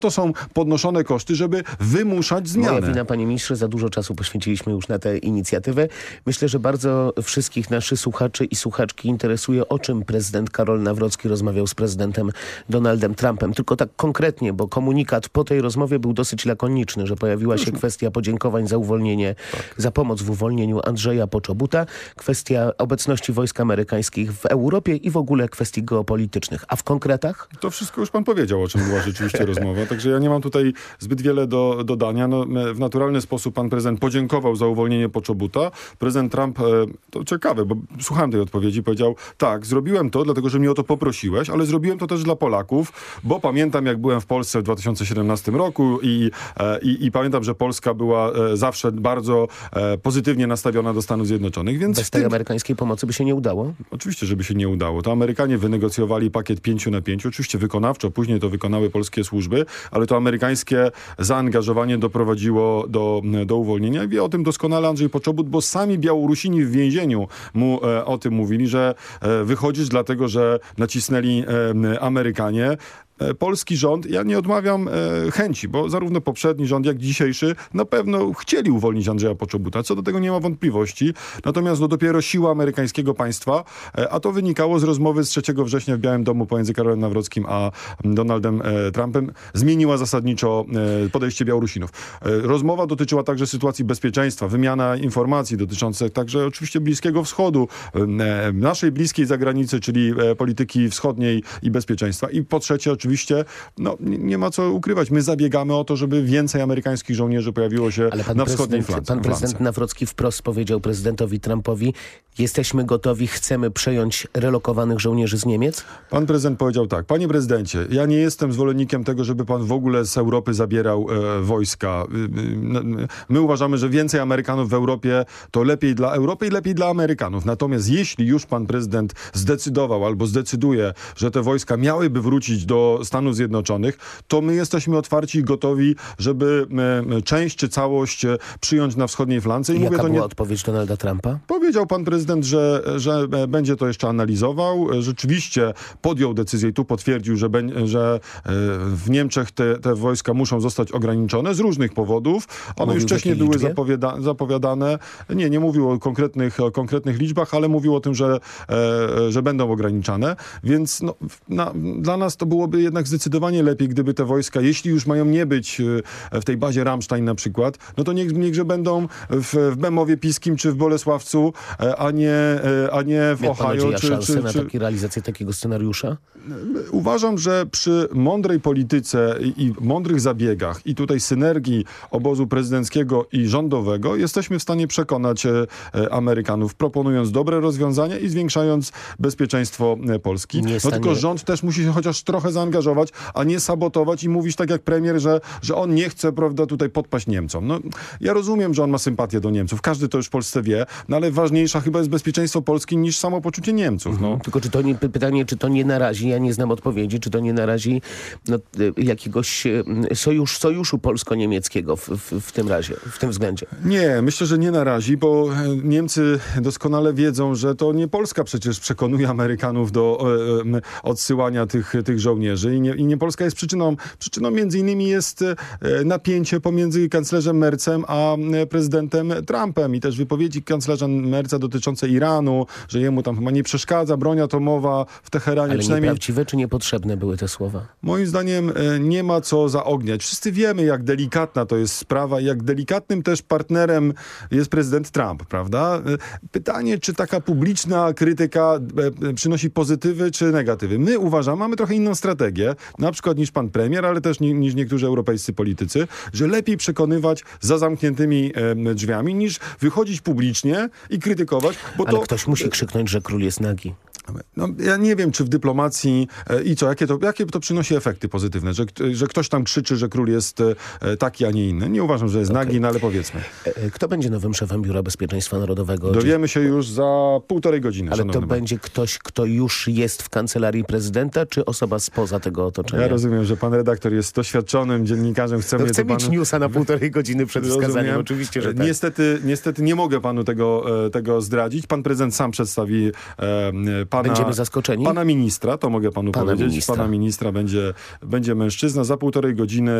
to są podnoszone koszty, żeby wymuszać zmianę. Moja wina, panie ministrze, za dużo czasu poświęciliśmy już na tę inicjatywę. Myślę, że bardzo wszystkich naszych słuchaczy i słuchaczki interesuje, o czym prezydent Karol Nawrocki rozmawiał z prezydentem Donaldem Trumpem. Tylko tak konkretnie, bo komunikat po tej rozmowie był dosyć lakoniczny, że pojawiła się kwestia podziękowań za uwolnienie, za pomoc w uwolnieniu Andrzeja Poczobuta, kwestia obecności wojsk amerykańskich w Europie i w ogóle kwestii geopolitycznych. A w konkretach? To wszystko już pan powiedział, o czym była rzeczywiście rozmowa. Także ja nie mam tutaj zbyt wiele do dodania. No, w naturalny sposób pan prezydent podziękował za uwolnienie Poczobuta. Prezydent Trump, to ciekawe, bo słuchałem tej odpowiedzi, powiedział: tak, zrobiłem to, dlatego że mnie o to poprosiłeś, ale zrobiłem to też dla Polaków, bo pamiętam, jak byłem w Polsce w 2017 roku i pamiętam, że Polska była zawsze bardzo pozytywnie nastawiona do Stanów Zjednoczonych. Więc bez tej amerykańskiej pomocy by się nie udało? Oczywiście, żeby się nie udało. To Amerykanie wynegocjowali pakiet 5 na 5. Oczywiście wykonawczo, później to wykonały polskie służby, ale to amerykańskie zaangażowanie doprowadziło do uwolnienia. I wie o tym doskonale Andrzej Poczobut, bo sami Białorusini w więzieniu mu o tym mówili, że wychodzisz dlatego, że nacisnęli Amerykanie. Polski rząd, ja nie odmawiam chęci, bo zarówno poprzedni rząd, jak i dzisiejszy na pewno chcieli uwolnić Andrzeja Poczobuta. Co do tego nie ma wątpliwości. Natomiast dopiero siła amerykańskiego państwa, a to wynikało z rozmowy z 3 września w Białym Domu pomiędzy Karolem Nawrockim a Donaldem Trumpem, zmieniła zasadniczo podejście Białorusinów. Rozmowa dotyczyła także sytuacji bezpieczeństwa, wymiana informacji dotyczących także oczywiście Bliskiego Wschodu, naszej bliskiej zagranicy, czyli polityki wschodniej i bezpieczeństwa. I po trzecie oczywiście nie ma co ukrywać. My zabiegamy o to, żeby więcej amerykańskich żołnierzy pojawiło się na wschodniej flance. Pan prezydent Nawrocki wprost powiedział prezydentowi Trumpowi: jesteśmy gotowi, chcemy przejąć relokowanych żołnierzy z Niemiec? Pan prezydent powiedział tak: panie prezydencie, ja nie jestem zwolennikiem tego, żeby pan w ogóle z Europy zabierał wojska. My uważamy, że więcej Amerykanów w Europie to lepiej dla Europy i lepiej dla Amerykanów. Natomiast jeśli już pan prezydent zdecydował albo zdecyduje, że te wojska miałyby wrócić do Stanów Zjednoczonych, to my jesteśmy otwarci i gotowi, żeby część czy całość przyjąć na wschodniej flance. I jaka była odpowiedź Donalda Trumpa? Powiedział pan prezydent, że będzie to jeszcze analizował. Rzeczywiście podjął decyzję i tu potwierdził, że w Niemczech te wojska muszą zostać ograniczone z różnych powodów. One już wcześniej były zapowiadane. Nie mówił o konkretnych liczbach, ale mówił o tym, że będą ograniczane. Więc dla nas to byłoby jednak zdecydowanie lepiej, gdyby te wojska, jeśli już mają nie być w tej bazie Ramstein na przykład, no to niechże będą w Bemowie Piskim czy w Bolesławcu, a nie w Ohio. Czy na realizację takiego scenariusza? Uważam, że przy mądrej polityce i mądrych zabiegach i tutaj synergii obozu prezydenckiego i rządowego jesteśmy w stanie przekonać Amerykanów, proponując dobre rozwiązania i zwiększając bezpieczeństwo Polski. Tylko rząd też musi się chociaż trochę zaangażować, a nie sabotować i mówić tak jak premier, że on nie chce, prawda, tutaj podpaść Niemcom. No, ja rozumiem, że on ma sympatię do Niemców. Każdy to już w Polsce wie, no ale ważniejsza chyba jest bezpieczeństwo Polski niż samopoczucie Niemców. No. Tylko pytanie, czy to nie narazi, ja nie znam odpowiedzi, czy to nie narazi jakiegoś sojuszu polsko-niemieckiego w tym razie, w tym względzie? Nie, myślę, że nie narazi, bo Niemcy doskonale wiedzą, że to nie Polska przecież przekonuje Amerykanów do odsyłania tych żołnierzy i nie Polska jest przyczyną. Przyczyną między innymi jest napięcie pomiędzy kanclerzem Merzem a prezydentem Trumpem i też wypowiedzi kanclerza Merza dotyczące Iranu, że jemu tam chyba nie przeszkadza broń atomowa w Teheranie. Ale nieprawdziwe czy niepotrzebne były te słowa? Moim zdaniem nie ma co zaogniać. Wszyscy wiemy, jak delikatna to jest sprawa i jak delikatnym też partnerem jest prezydent Trump, prawda? Pytanie, czy taka publiczna krytyka przynosi pozytywy czy negatywy. My uważamy, mamy trochę inną strategię, na przykład niż pan premier, ale też niż niektórzy europejscy politycy, że lepiej przekonywać za zamkniętymi drzwiami, niż wychodzić publicznie i krytykować. Ale ktoś musi krzyknąć, że król jest nagi. No, ja nie wiem, czy w dyplomacji jakie to przynosi efekty pozytywne, że ktoś tam krzyczy, że król jest taki, a nie inny. Nie uważam, że jest nagi, no ale powiedzmy. Kto będzie nowym szefem Biura Bezpieczeństwa Narodowego? Dowiemy się już za 1,5 godziny. Ale to będzie ktoś, kto już jest w kancelarii prezydenta, czy osoba spoza tego otoczenia? Ja rozumiem, że pan redaktor jest doświadczonym dziennikarzem. Chcę mieć newsa na 1,5 godziny przed wskazaniem. Oczywiście, że tak. Niestety nie mogę panu tego zdradzić. Pan prezydent sam przedstawi będziemy zaskoczeni? Pana ministra, to mogę panu Pana powiedzieć. ministra. Pana ministra będzie mężczyzna. Za 1,5 godziny